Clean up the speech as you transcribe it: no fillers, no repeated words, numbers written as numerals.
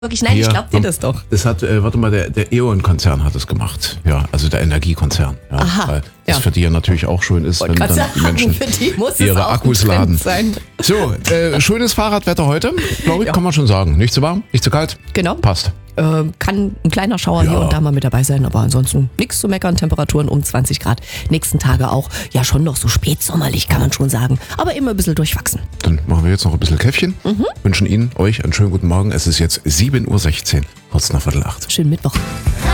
Wirklich, nein, ich glaube dir das doch. Das hat, der E.ON-Konzern hat es gemacht. Ja, also der Energiekonzern. Ja, Aha, weil das für die ja natürlich auch schön ist, wenn dann die Menschen für die muss ihre es auch Akkus ein Trend laden. sein. So, schönes Fahrradwetter heute, glaube ich, kann man schon sagen. Nicht zu warm, nicht zu kalt. Genau. Passt. Kann ein kleiner Schauer hier und da mal mit dabei sein, aber ansonsten nichts zu meckern. Temperaturen um 20 Grad. Nächsten Tage auch, ja schon noch so spätsommerlich, kann man schon sagen. Aber immer ein bisschen durchwachsen. Dann machen wir jetzt noch ein bisschen Käffchen. Wünschen Ihnen, euch einen schönen guten Morgen. Es ist jetzt 7.16 Uhr, kurz nach 7:15. Schönen Mittwoch.